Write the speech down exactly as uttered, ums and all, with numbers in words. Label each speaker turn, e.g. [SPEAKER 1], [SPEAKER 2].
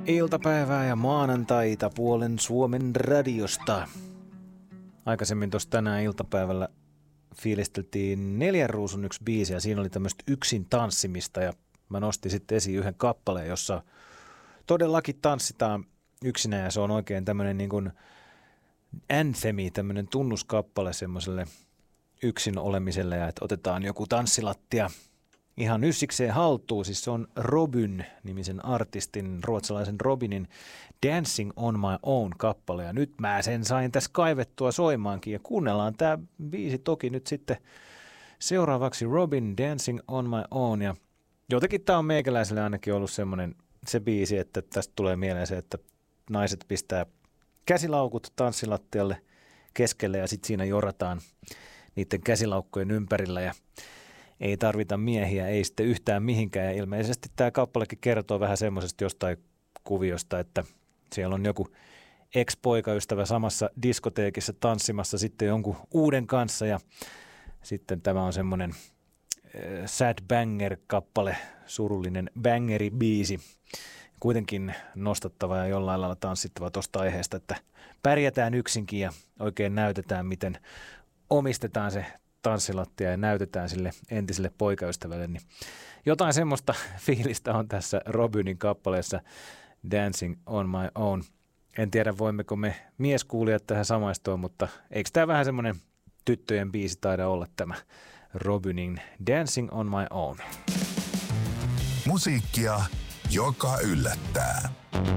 [SPEAKER 1] Iltapäivää ja maanantaita puolen Suomen radiosta. Aikaisemmin tuossa tänään iltapäivällä fiilisteltiin Neljän ruusun yksi biisi ja siinä oli tämmöistä yksin tanssimista ja mä nostin sitten esiin yhden kappaleen, jossa todellakin tanssitaan yksinä ja se on oikein tämmöinen niin kuin anthemi, tämmöinen tunnuskappale semmoiselle yksin olemiselle ja että otetaan joku tanssilattia ihan yssikseen haltuun. Siis se on Robyn nimisen artistin, ruotsalaisen Robinin Dancing on my own kappale ja nyt mä sen sain tässä kaivettua soimaankin ja kuunnellaan tää biisi toki nyt sitten seuraavaksi. Robyn Dancing on my own ja jotenkin tää on meikäläiselle ainakin ollut semmoinen se biisi, että tästä tulee mieleen se, että naiset pistää käsilaukut tanssilattialle keskelle ja sitten siinä jorataan niiden käsilaukkojen ympärillä ja ei tarvita miehiä, ei sitten yhtään mihinkään. Ja ilmeisesti tämä kappalekin kertoo vähän semmoisesta jostain kuviosta, että siellä on joku ex-poikaystävä samassa diskoteekissa tanssimassa sitten jonkun uuden kanssa ja sitten tämä on semmoinen sad banger-kappale, surullinen bangeri-biisi. Kuitenkin nostattava ja jollain lailla tanssittava tuosta aiheesta, että pärjätään yksinkin ja oikein näytetään, miten omistetaan se tanssilattia ja näytetään sille entiselle poikaystävälle. Niin jotain semmoista fiilistä on tässä Robynin kappaleessa Dancing on my own. En tiedä, voimmeko me mieskuulijat tähän samaistua, mutta eikö tämä vähän semmoinen tyttöjen biisi taida olla tämä Robynin Dancing on my own.
[SPEAKER 2] Musiikkia, joka yllättää.